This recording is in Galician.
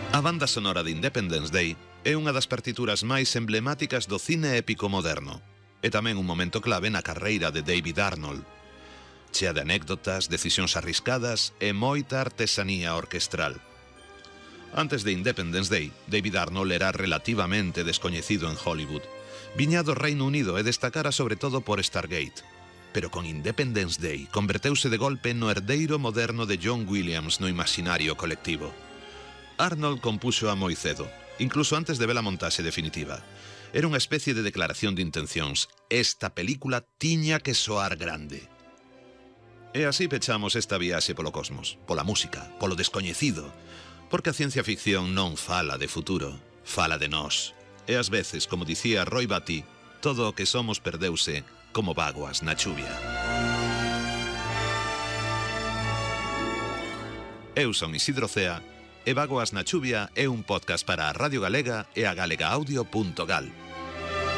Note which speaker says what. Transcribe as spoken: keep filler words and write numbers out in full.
Speaker 1: A banda sonora de Independence Day é unha das partituras máis emblemáticas do cine épico moderno e tamén un momento clave na carreira de David Arnold. Chea de anécdotas, decisións arriscadas e moita artesanía orquestral. Antes de Independence Day, David Arnold era relativamente descoñecido en Hollywood. Viña do Reino Unido e destacara sobre todo por Stargate. Pero con Independence Day converteuse de golpe no herdeiro moderno de John Williams no imaginario colectivo. Arnold compuxo a moi cedo, incluso antes de ver a montaxe definitiva. Era unha especie de declaración de intencións. Esta película tiña que soar grande. E así pechamos esta viaxe polo cosmos, pola música, polo descoñecido, porque a ciencia ficción non fala de futuro, fala de nós. E ás veces, como dicía Roy Batty, todo o que somos perdeuse como vaguas na chuvia. Eu son Isidro Cea, e Vagoas na Chuvia é un podcast para a Radio Galega e a galega audio punto gal.